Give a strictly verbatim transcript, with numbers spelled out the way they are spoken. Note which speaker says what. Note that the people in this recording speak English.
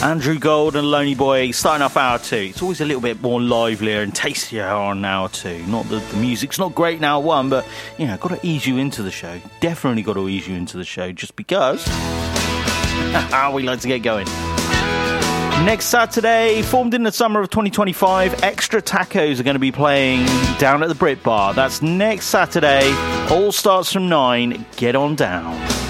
Speaker 1: Andrew Gold and Lonely Boy starting off hour two. It's always a little bit more livelier and tastier on hour two. Not that the music's not great in hour one, but, you know, got to ease you into the show. Definitely got to ease you into the show just because we like to get going. Next Saturday, formed in the summer of twenty twenty-five, Extra Tacos are going to be playing down at the Brit Bar. That's next Saturday. All starts from nine. Get on down.